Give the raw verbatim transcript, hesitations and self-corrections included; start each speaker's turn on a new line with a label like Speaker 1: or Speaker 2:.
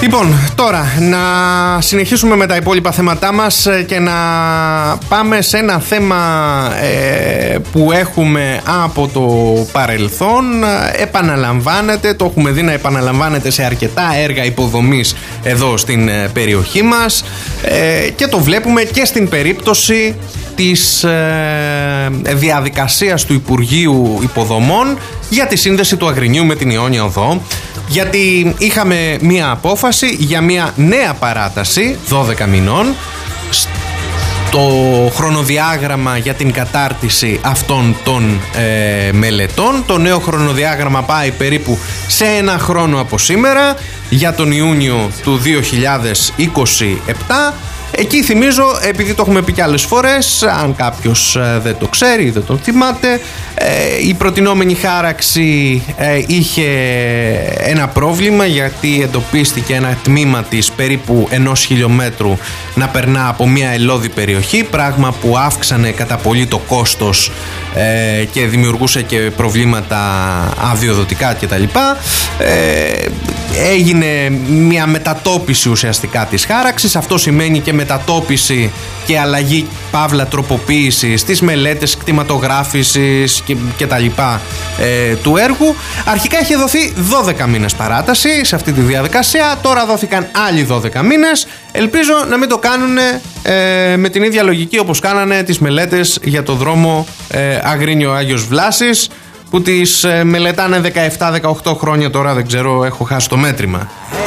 Speaker 1: Λοιπόν, τώρα να συνεχίσουμε με τα υπόλοιπα θέματά μας και να πάμε σε ένα θέμα ε, που έχουμε από το παρελθόν. Επαναλαμβάνεται, το έχουμε δει να επαναλαμβάνεται σε αρκετά έργα υποδομής εδώ στην περιοχή μας ε, και το βλέπουμε και στην περίπτωση της ε, διαδικασίας του Υπουργείου Υποδομών για τη σύνδεση του Αγρινιού με την Ιόνια Οδό, γιατί είχαμε μία απόφαση για μία νέα παράταση δώδεκα μηνών στο χρονοδιάγραμμα για την κατάρτιση αυτών των ε, μελετών. Το νέο χρονοδιάγραμμα πάει περίπου σε ένα χρόνο από σήμερα, για τον Ιούνιο του δύο χιλιάδες είκοσι επτά. Εκεί θυμίζω, επειδή το έχουμε πει και άλλες φορές, αν κάποιος δεν το ξέρει ή δεν το θυμάται, η προτινόμενη χάραξη είχε ένα πρόβλημα, γιατί εντοπίστηκε ένα τμήμα της περίπου ενός χιλιόμετρου να περνά από μια ελώδη περιοχή, πράγμα που αύξανε κατά πολύ το κόστος και δημιουργούσε και προβλήματα αδειοδοτικά κτλ. Έγινε μια μετατόπιση ουσιαστικά της χάραξης. Αυτό σημαίνει και μετατόπιση και αλλαγή παύλα τροποποίηση στις μελέτες κτηματογράφησης και, και τα λοιπά ε, του έργου. Αρχικά είχε δοθεί δώδεκα μήνες παράταση σε αυτή τη διαδικασία, τώρα δόθηκαν άλλοι δώδεκα μήνες. Ελπίζω να μην το κάνουν ε, με την ίδια λογική όπως κάνανε τις μελέτες για το δρόμο ε, Αγρίνιο Άγιος Βλάσης, που τις ε, μελετάνε δεκαεπτά δεκαοκτώ χρόνια τώρα, δεν ξέρω, έχω χάσει το μέτρημα.